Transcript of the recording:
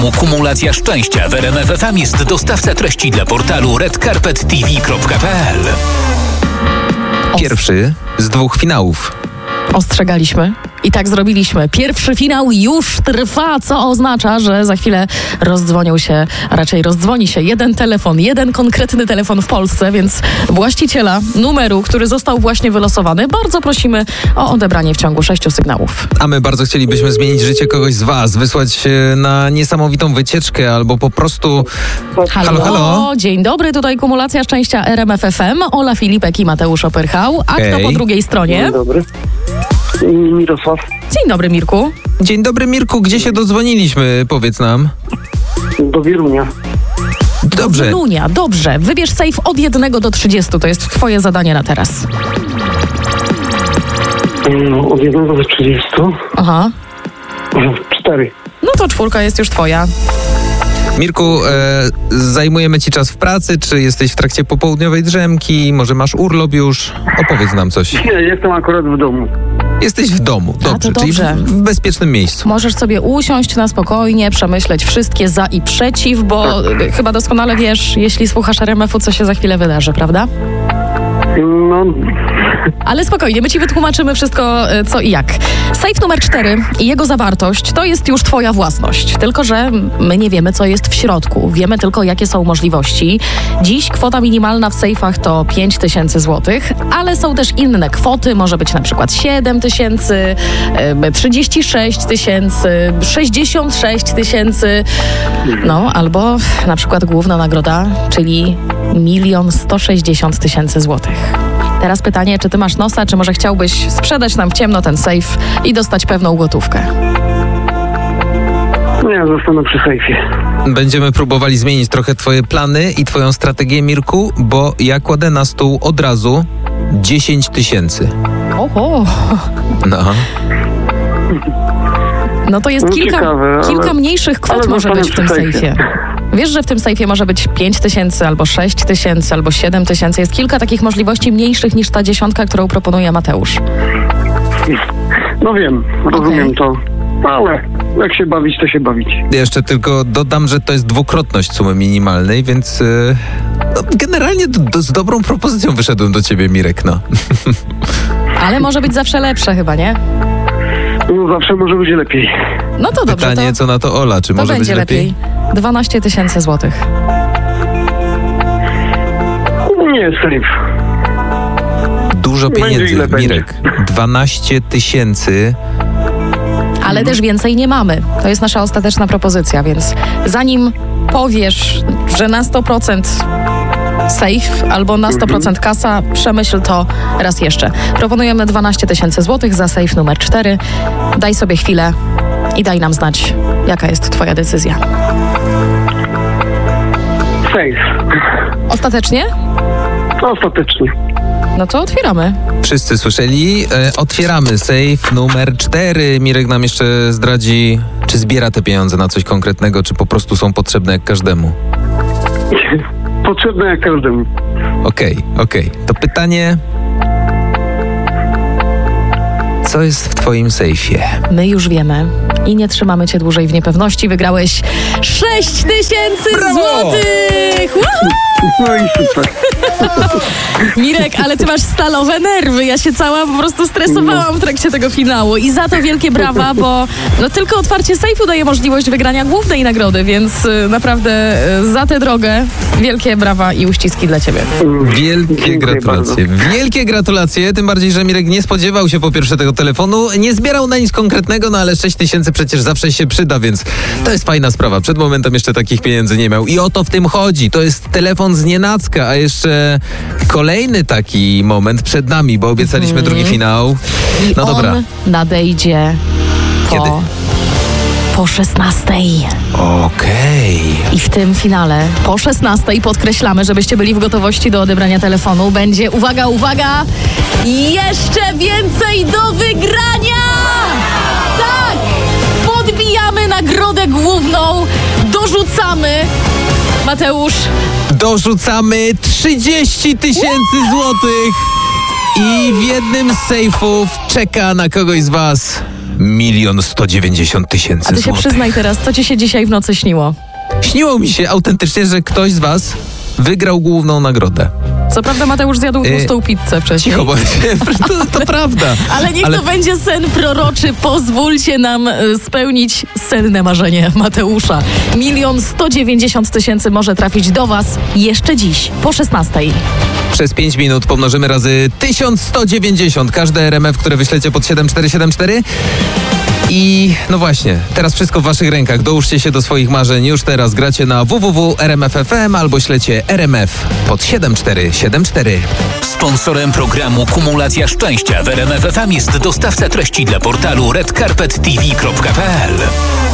Kumulacja szczęścia w RMF FM jest dostawca treści dla portalu redcarpettv.pl. Pierwszy z 2 finałów. Ostrzegaliśmy i tak zrobiliśmy. Pierwszy finał już trwa, co oznacza, że za chwilę rozdzwoni się jeden telefon, jeden konkretny telefon w Polsce, więc właściciela numeru, który został właśnie wylosowany, bardzo prosimy o odebranie w ciągu 6 sygnałów. A my bardzo chcielibyśmy zmienić życie kogoś z was, wysłać na niesamowitą wycieczkę albo po prostu... Halo. Dzień dobry, tutaj Kumulacja Szczęścia RMF FM, Ola Filipek i Mateusz Opyrchał. A kto po drugiej stronie? Dzień dobry. Mirosław. Dzień dobry, Mirku. Dzień dobry, Mirku, gdzie się dodzwoniliśmy? Powiedz nam. Do Wielunia. Dobrze. Wielunia, dobrze. Wybierz safe od 1 do 30, to jest twoje zadanie na teraz. Od 1 do 30. Aha. 4. No to 4 jest już twoja. Mirku, zajmujemy ci czas w pracy, czy jesteś w trakcie popołudniowej drzemki, może masz urlop już? Opowiedz nam coś. Nie, jestem akurat w domu. Jesteś w domu, dobrze, czyli w bezpiecznym miejscu. Możesz sobie usiąść na spokojnie, przemyśleć wszystkie za i przeciw, bo chyba doskonale wiesz, jeśli słuchasz RMF-u, co się za chwilę wydarzy, prawda? No... Ale spokojnie, my ci wytłumaczymy wszystko co i jak. Safe numer 4 i jego zawartość to jest już twoja własność. Tylko że my nie wiemy, co jest w środku. Wiemy tylko, jakie są możliwości. Dziś kwota minimalna w sejfach to 5000 zł, ale są też inne kwoty. Może być na przykład 7000, 36 000, 66 000. No, albo na przykład główna nagroda, czyli 1 160 000 złotych. Teraz pytanie, czy ty masz nosa, czy może chciałbyś sprzedać nam w ciemno ten safe i dostać pewną gotówkę? Nie, zostanę przy sejfie. Będziemy próbowali zmienić trochę twoje plany i twoją strategię, Mirku, bo ja kładę na stół od razu 10 000. Oho! No to jest kilka mniejszych kwot może być w tym sejfie. Wiesz, że w tym sejfie może być 5000, albo 6000, albo 7000. Jest kilka takich możliwości mniejszych niż ta 10, którą proponuje Mateusz. No wiem, rozumiem to. Ale jak się bawić, to się bawić. Jeszcze tylko dodam, że to jest 2-krotność sumy minimalnej, więc generalnie z dobrą propozycją wyszedłem do ciebie, Mirek, no. Ale może być zawsze lepsze chyba, nie? No zawsze może być lepiej. No to dobrze. Pytanie, co na to Ola, czy może być lepiej? 12 000 złotych. Nie, safe. Dużo pieniędzy, Mirek. 12 000. Ale też więcej nie mamy. To jest nasza ostateczna propozycja, więc zanim powiesz, że na 100% safe albo na 100% kasa, przemyśl to raz jeszcze. Proponujemy 12 000 złotych za safe numer 4. Daj sobie chwilę i daj nam znać, jaka jest twoja decyzja. Safe. Ostatecznie? Ostatecznie. No to otwieramy. Wszyscy słyszeli? Otwieramy safe numer 4. Mirek nam jeszcze zdradzi, czy zbiera te pieniądze na coś konkretnego, czy po prostu są potrzebne jak każdemu. Potrzebne jak każdemu. Okej. To pytanie... Co jest w twoim sejfie? My już wiemy i nie trzymamy cię dłużej w niepewności. Wygrałeś 6 000 złotych! No i super. Mirek, ale ty masz stalowe nerwy. Ja się cała po prostu stresowałam w trakcie tego finału i za to wielkie brawa, bo tylko otwarcie sejfu daje możliwość wygrania głównej nagrody, więc naprawdę za tę drogę wielkie brawa i uściski dla ciebie. Wielkie gratulacje. Wielkie gratulacje, tym bardziej, że Mirek nie spodziewał się po pierwsze tego telefonu, nie zbierał na nic konkretnego, no ale 6 000 przecież zawsze się przyda, więc to jest fajna sprawa. Przed momentem jeszcze takich pieniędzy nie miał i o to w tym chodzi. To jest telefon z nienacka, a jeszcze kolejny taki moment przed nami, bo obiecaliśmy drugi finał. No dobra. On nadejdzie po 16. Okej. I w tym finale po 16 podkreślamy, żebyście byli w gotowości do odebrania telefonu. Będzie, uwaga, jeszcze więcej do wygrania! Tak! Podbijamy nagrodę główną, dorzucamy. Mateusz? Dorzucamy 30 000 złotych i w jednym z sejfów czeka na kogoś z was 1 190 000 A ty się złotych. przyznaj teraz, co ci się dzisiaj w nocy śniło? Śniło mi się autentycznie, że ktoś z was wygrał główną nagrodę. Co prawda Mateusz zjadł tłustą pizzę wcześniej. Cicho, bo to prawda. Ale niech to będzie sen proroczy. Pozwólcie nam spełnić senne marzenie Mateusza. 1 190 000 może trafić do was jeszcze dziś, po 16:00. Przez 5 minut pomnożymy razy 1190 każde RMF, które wyślecie pod 7474. I no właśnie, teraz wszystko w waszych rękach. Dołóżcie się do swoich marzeń. Już teraz gracie na www.rmf.fm albo ślecie RMF pod 7474. Sponsorem programu Kumulacja Szczęścia w RMF FM jest dostawca treści dla portalu redcarpettv.pl.